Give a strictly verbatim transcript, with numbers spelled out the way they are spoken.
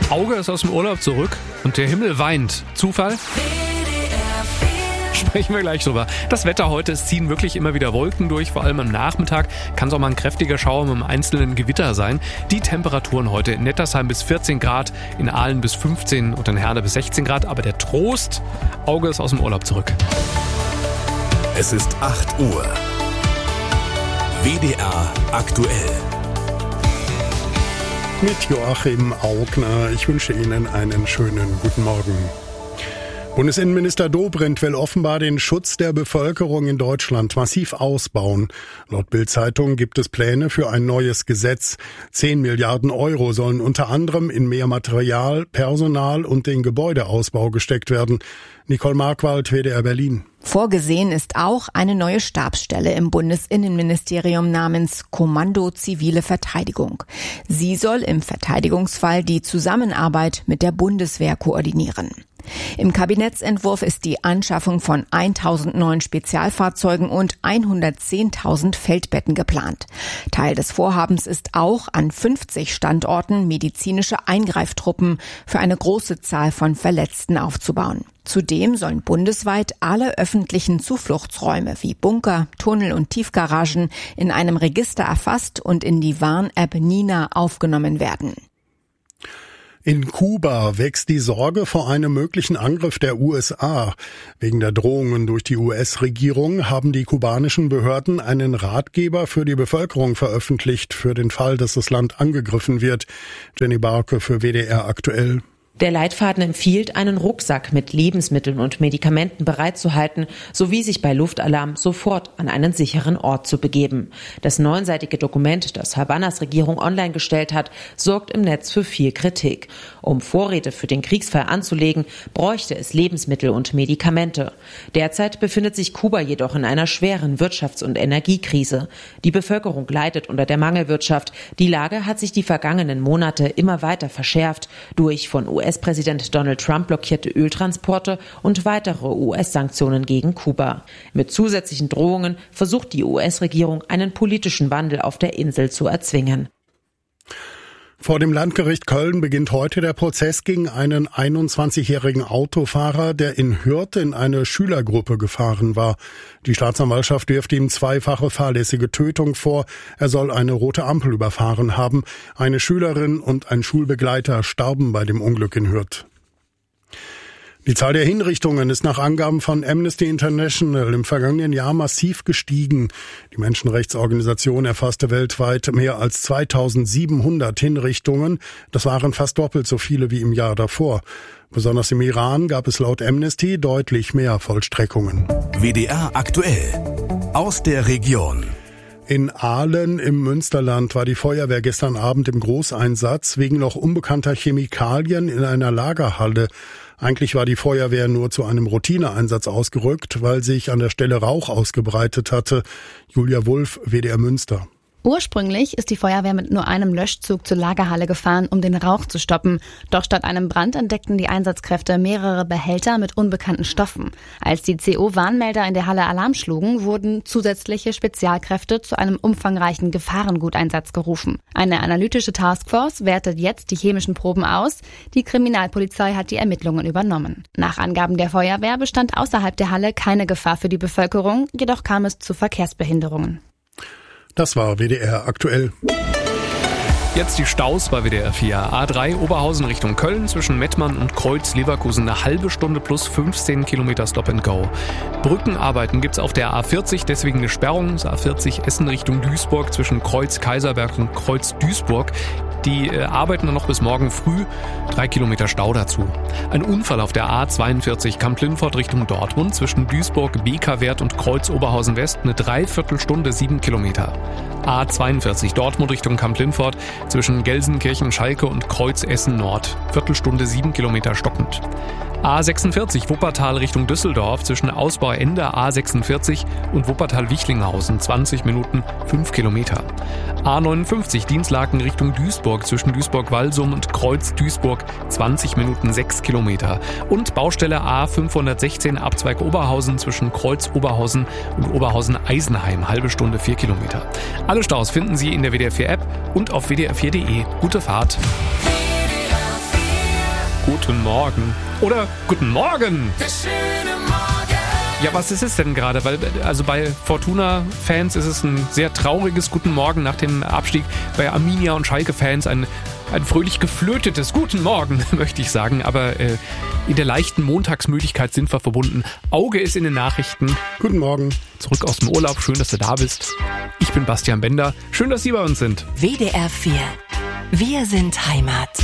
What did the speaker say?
Auge ist aus dem Urlaub zurück und der Himmel weint. Zufall? Sprechen wir gleich drüber. Das Wetter heute, es ziehen wirklich immer wieder Wolken durch, vor allem am Nachmittag kann es auch mal ein kräftiger Schauer mit einem einzelnen Gewitter sein. Die Temperaturen heute in Nettersheim bis vierzehn Grad, in Aalen bis fünfzehn und in Herne bis sechzehn Grad. Aber der Trost, Auge ist aus dem Urlaub zurück. Es ist acht Uhr. W D R aktuell. Mit Joachim Augner. Ich wünsche Ihnen einen schönen guten Morgen. Bundesinnenminister Dobrindt will offenbar den Schutz der Bevölkerung in Deutschland massiv ausbauen. Laut Bild-Zeitung gibt es Pläne für ein neues Gesetz. Zehn Milliarden Euro sollen unter anderem in mehr Material, Personal und den Gebäudeausbau gesteckt werden. Nicole Markwald, W D R Berlin. Vorgesehen ist auch eine neue Stabsstelle im Bundesinnenministerium namens Kommando Zivile Verteidigung. Sie soll im Verteidigungsfall die Zusammenarbeit mit der Bundeswehr koordinieren. Im Kabinettsentwurf ist die Anschaffung von tausend neuen Spezialfahrzeugen und hundertzehntausend Feldbetten geplant. Teil des Vorhabens ist auch, an fünfzig Standorten medizinische Eingreiftruppen für eine große Zahl von Verletzten aufzubauen. Zudem sollen bundesweit alle öffentlichen Zufluchtsräume wie Bunker, Tunnel und Tiefgaragen in einem Register erfasst und in die Warn-App Nina aufgenommen werden. In Kuba wächst die Sorge vor einem möglichen Angriff der U S A. Wegen der Drohungen durch die U S-Regierung haben die kubanischen Behörden einen Ratgeber für die Bevölkerung veröffentlicht, für den Fall, dass das Land angegriffen wird. Jenny Barke für W D R aktuell. Der Leitfaden empfiehlt, einen Rucksack mit Lebensmitteln und Medikamenten bereitzuhalten, sowie sich bei Luftalarm sofort an einen sicheren Ort zu begeben. Das neunseitige Dokument, das Havannas Regierung online gestellt hat, sorgt im Netz für viel Kritik. Um Vorräte für den Kriegsfall anzulegen, bräuchte es Lebensmittel und Medikamente. Derzeit befindet sich Kuba jedoch in einer schweren Wirtschafts- und Energiekrise. Die Bevölkerung leidet unter der Mangelwirtschaft. Die Lage hat sich die vergangenen Monate immer weiter verschärft durch von U S-Präsident Donald Trump blockierte Öltransporte und weitere U S-Sanktionen gegen Kuba. Mit zusätzlichen Drohungen versucht die U S-Regierung, einen politischen Wandel auf der Insel zu erzwingen. Vor dem Landgericht Köln beginnt heute der Prozess gegen einen einundzwanzigjährigen Autofahrer, der in Hürth in eine Schülergruppe gefahren war. Die Staatsanwaltschaft wirft ihm zweifache fahrlässige Tötung vor. Er soll eine rote Ampel überfahren haben. Eine Schülerin und ein Schulbegleiter starben bei dem Unglück in Hürth. Die Zahl der Hinrichtungen ist nach Angaben von Amnesty International im vergangenen Jahr massiv gestiegen. Die Menschenrechtsorganisation erfasste weltweit mehr als zweitausendsiebenhundert Hinrichtungen. Das waren fast doppelt so viele wie im Jahr davor. Besonders im Iran gab es laut Amnesty deutlich mehr Vollstreckungen. W D R aktuell aus der Region. In Aalen im Münsterland war die Feuerwehr gestern Abend im Großeinsatz wegen noch unbekannter Chemikalien in einer Lagerhalle. Eigentlich war die Feuerwehr nur zu einem Routineeinsatz ausgerückt, weil sich an der Stelle Rauch ausgebreitet hatte. Julia Wulff, W D R Münster. Ursprünglich ist die Feuerwehr mit nur einem Löschzug zur Lagerhalle gefahren, um den Rauch zu stoppen. Doch statt einem Brand entdeckten die Einsatzkräfte mehrere Behälter mit unbekannten Stoffen. Als die C O-Warnmelder in der Halle Alarm schlugen, wurden zusätzliche Spezialkräfte zu einem umfangreichen Gefahrenguteinsatz gerufen. Eine analytische Taskforce wertet jetzt die chemischen Proben aus. Die Kriminalpolizei hat die Ermittlungen übernommen. Nach Angaben der Feuerwehr bestand außerhalb der Halle keine Gefahr für die Bevölkerung, jedoch kam es zu Verkehrsbehinderungen. Das war W D R aktuell. Jetzt die Staus bei W D R vier. A drei Oberhausen Richtung Köln zwischen Mettmann und Kreuz Leverkusen eine halbe Stunde plus fünfzehn Kilometer Stop and Go. Brückenarbeiten gibt's auf der A vierzig, deswegen eine Sperrung. Das A vierzig Essen Richtung Duisburg zwischen Kreuz Kaiserberg und Kreuz Duisburg. Die äh, arbeiten noch bis morgen früh. Drei Kilometer Stau dazu. Ein Unfall auf der A zweiundvierzig Kamp-Lindfort Richtung Dortmund zwischen Duisburg, Bekerwert und Kreuz Oberhausen West. Eine Dreiviertelstunde, sieben Kilometer. A zweiundvierzig Dortmund Richtung Kamp-Lindfort zwischen Gelsenkirchen, Schalke und Kreuz Essen Nord. Viertelstunde, sieben Kilometer stockend. A sechsundvierzig Wuppertal Richtung Düsseldorf zwischen Ausbauende A sechsundvierzig und Wuppertal-Wichlinghausen zwanzig Minuten, fünf Kilometer. A neunundfünfzig Dienstlaken Richtung Duisburg zwischen Duisburg-Walsum und Kreuz Duisburg zwanzig Minuten, sechs Kilometer. Und Baustelle A fünfhundertsechzehn Abzweig Oberhausen zwischen Kreuz Oberhausen und Oberhausen-Eisenheim, halbe Stunde, vier Kilometer. Alle Staus finden Sie in der W D R vier App und auf W D R vier Punkt de. Gute Fahrt. W D R vier Guten Morgen. Oder Guten Morgen. Der schöne Morgen. Ja, was ist es denn gerade? Weil, also bei Fortuna-Fans ist es ein sehr trauriges Guten Morgen nach dem Abstieg. Bei Arminia und Schalke-Fans ein, ein fröhlich geflötetes Guten Morgen, möchte ich sagen. Aber äh, in der leichten Montagsmüdigkeit sind wir verbunden. Auge ist in den Nachrichten. Guten Morgen. Zurück aus dem Urlaub. Schön, dass du da bist. Ich bin Bastian Bender. Schön, dass Sie bei uns sind. W D R vier. Wir sind Heimat.